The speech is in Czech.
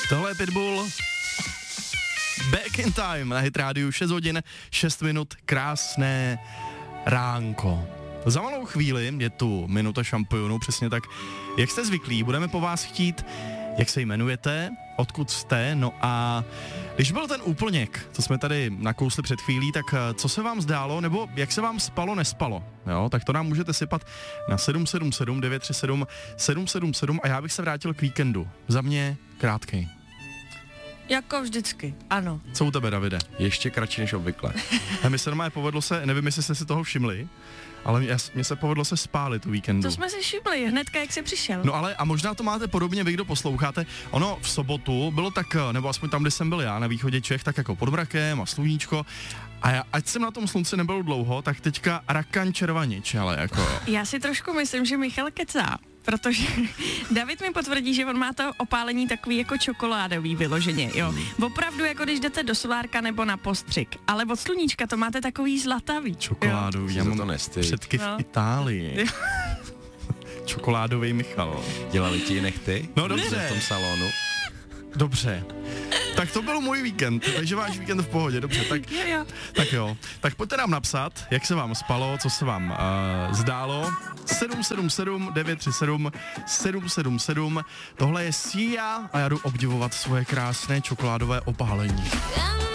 Tohle je Pitbull. Back in time na Hit rádiu 6 hodin, 6 minut, krásné ránko. Za malou chvíli je tu minuta šampionů, přesně tak, jak jste zvyklí, budeme po vás chtít, jak se jmenujete, odkud jste, no a když byl ten úplněk, co jsme tady nakousli před chvílí, tak co se vám zdálo, nebo jak se vám spalo, nespalo, jo, tak to nám můžete sypat na 777 937 777 a já bych se vrátil k víkendu, za mě krátkej. Jako vždycky, ano. Co u tebe, Davide? Ještě kratší než obvykle. A mi se normálně povedlo se, nevím, jestli jste si toho všimli, ale mně se povedlo se spálit tu víkendu. To jsme si všimli hnedka, jak jsi přišel. No ale a možná to máte podobně vy, kdo posloucháte. Ono v sobotu bylo tak, nebo aspoň tam, kde jsem byl já, na východě Čech, tak jako pod mrakem a sluníčko. A já, ať jsem na tom slunci nebyl dlouho, tak teďka rakan červanič, ale jako... Já si trošku myslím, že Michal kecá, protože David mi potvrdí, že on má to opálení takový jako čokoládový vyloženě, jo. Opravdu jako když jdete do solárka nebo na postřik, ale od sluníčka to máte takový zlatavý. Čokoládový, já mám předky v Itálii. Čokoládový Michal. Dělali ti nechty? No dobře. V tom salonu. Dobře. Tak to byl můj víkend, takže váš víkend v pohodě, dobře, tak jo. Tak pojďte nám napsat, jak se vám spalo, co se vám zdálo. 777 937 777. Tohle je Sia a já jdu obdivovat svoje krásné čokoládové opálení.